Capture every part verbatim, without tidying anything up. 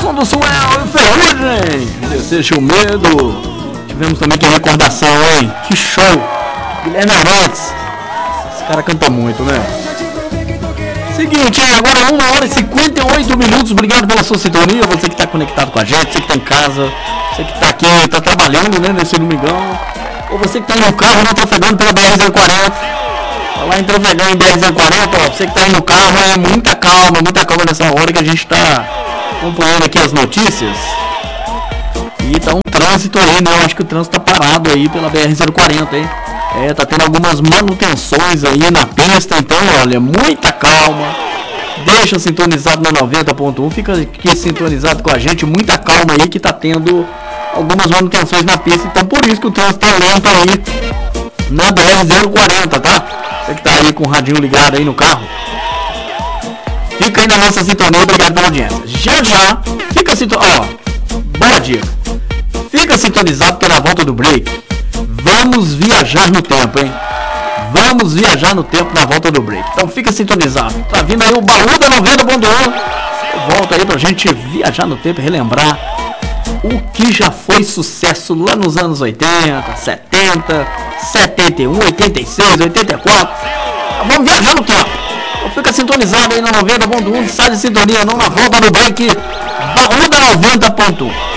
som do Suel e Ferrugem. Deseja o medo. Tivemos também que recordação, hein? Que show. Guilherme Arantes. Esse cara canta muito, né? Seguinte, agora uma hora e cinquenta e oito minutos. Obrigado pela sua sintonia. Você que está conectado com a gente, você que está em casa, você que está aqui, está trabalhando, né, nesse domingão. Ou você que está no carro, não trafegando pela B R zero quarenta. Tá lá em trafegando em B R zero quarenta, ó. Você que está aí no carro, é muita calma, muita calma nessa hora que a gente está acompanhando aqui as notícias. E tá um trânsito aí, né? Eu acho que o trânsito tá parado aí pela B R zero quarenta, hein? É, tá tendo algumas manutenções aí na pista, então, olha, muita calma. Deixa sintonizado na noventa ponto um, fica aqui sintonizado com a gente, muita calma aí que tá tendo algumas manutenções na pista, então por isso que o trânsito tá lento aí na B R zero quarenta, tá? Você que tá aí com o radinho ligado aí no carro, fica aí na nossa sintonia, obrigado pela audiência. Já já, fica sintonizado, ó, boa dica, fica sintonizado pela volta do break. Vamos viajar no tempo, hein? Vamos viajar no tempo na volta do break. Então fica sintonizado. Tá vindo aí o baú da noventa ponto um. Volta aí pra gente viajar no tempo e relembrar o que já foi sucesso lá nos anos oitenta, setenta, setenta e um, oitenta e seis, oitenta e quatro. Vamos viajar no tempo. Então fica sintonizado aí na noventa ponto um. Sai de sintonia não na volta do break. Baú da noventa ponto um.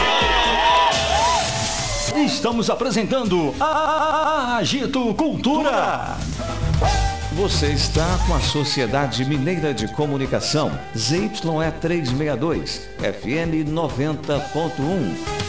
Estamos apresentando a Agito Cultura. Você está com a Sociedade Mineira de Comunicação, Z Y E trezentos e sessenta e dois, F M noventa ponto um.